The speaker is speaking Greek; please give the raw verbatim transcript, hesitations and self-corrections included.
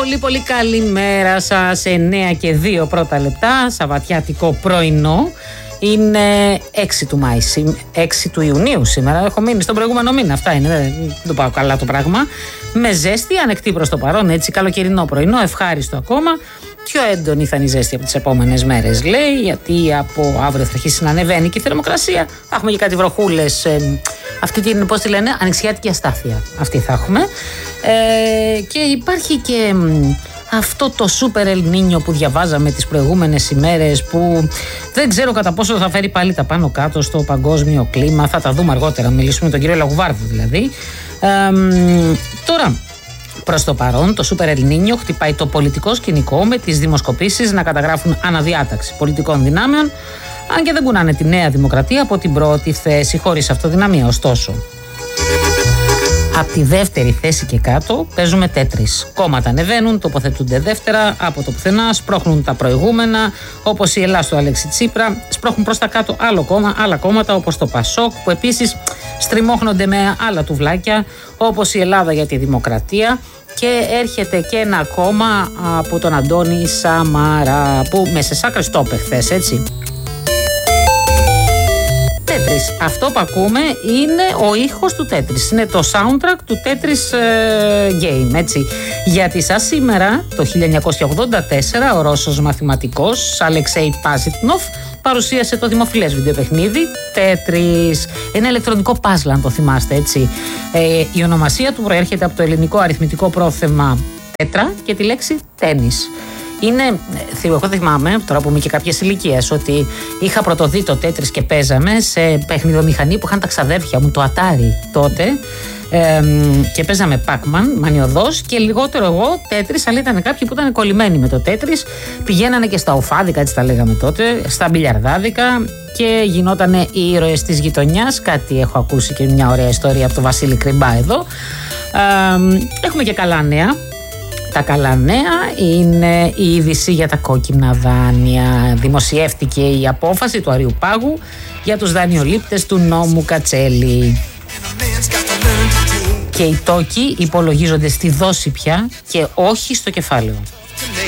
Πολύ πολύ καλημέρα σας. εννέα και δύο πρώτα λεπτά, σαββατιάτικο πρωινό. Είναι έξι του Μάη, έξι του Ιουνίου σήμερα. Έχω μείνει στον προηγούμενο μήνα. Αυτά είναι, δεν το πάω καλά το πράγμα. Με ζέστη, ανεκτή προς το παρόν, έτσι καλοκαιρινό πρωινό, ευχάριστο ακόμα. Πιο έντονη θα είναι η ζέστη από τις επόμενες μέρες, λέει, γιατί από αύριο θα αρχίσει να ανεβαίνει και η θερμοκρασία. Θα έχουμε και κάτι βροχούλες. Ε, αυτή την, πώς τη λένε, ανοιξιάτικη αστάθεια. Αυτή θα έχουμε. Ε, και υπάρχει και αυτό το σούπερ Ελνίνιο που διαβάζαμε τις προηγούμενες ημέρες, που δεν ξέρω κατά πόσο θα φέρει πάλι τα πάνω κάτω στο παγκόσμιο κλίμα. Θα τα δούμε αργότερα, μιλήσουμε με τον κύριο Λαγουβάρδου δηλαδή. Ε, τώρα, προς το παρόν, το σούπερ Ελνίνιο χτυπάει το πολιτικό σκηνικό, με τις δημοσκοπήσεις να καταγράφουν αναδιάταξη πολιτικών δυνάμεων, αν και δεν κουνάνε τη Νέα Δημοκρατία από την πρώτη θέση, χωρίς αυτοδυναμία. Ωστόσο, από τη δεύτερη θέση και κάτω παίζουμε τέτρις. Κόμματα ανεβαίνουν, τοποθετούνται δεύτερα από το πουθενά, σπρώχνουν τα προηγούμενα, όπως η Ελλάδα του Αλέξη Τσίπρα, σπρώχνουν προς τα κάτω άλλο κόμμα, άλλα κόμματα όπως το Πασόκ, που επίσης στριμώχνονται με άλλα τουβλάκια, όπως η Ελλάδα για τη Δημοκρατία. Και έρχεται και ένα κόμμα από τον Αντώνη Σαμαρά, που με σε σάκρες το είπε χθες, έτσι. Τέτρις. Αυτό που ακούμε είναι ο ήχος του Τέτρις. Είναι το soundtrack του Τέτρις ε, Game, έτσι. Γιατί σαν σήμερα, το χίλια εννιακόσια ογδόντα τέσσερα, ο Ρώσος μαθηματικός Αλεξέι Πάζιτνοφ παρουσίασε το δημοφιλές βιντεοπαιχνίδι Τέτρις. Ένα ηλεκτρονικό παζλ, αν το θυμάστε, έτσι. Ε, η ονομασία του προέρχεται από το ελληνικό αριθμητικό πρόθεμα τέτρα και τη λέξη τένις. Είναι, εγώ δεν θυμάμαι, τώρα που είμαι και κάποιες ηλικίες, ότι είχα πρωτοδεί το Τέτρις και παίζαμε σε παιχνιδομηχανή που είχαν τα ξαδέρφια μου, το Atari τότε, ε, και παίζαμε Pac-Man, μανιωδώς, και λιγότερο εγώ Τέτρις, αλλά ήταν κάποιοι που ήταν κολλημένοι με το Τέτρις, πηγαίνανε και στα οφάδικα, έτσι τα λέγαμε τότε, στα μπιλιαρδάδικα, και γινότανε οι ήρωες της γειτονιάς. Κάτι έχω ακούσει και μια ωραία ιστορία από τον Βασίλη Κρυμπά εδώ. Ε, έχουμε και καλά νέα. Τα καλά νέα είναι η είδηση για τα κόκκινα δάνεια. Δημοσιεύτηκε η απόφαση του Αριουπάγου για τους δανειολήπτες του νόμου Κατσέλη. Και οι τόκοι υπολογίζονται στη δόση πια και όχι στο κεφάλαιο.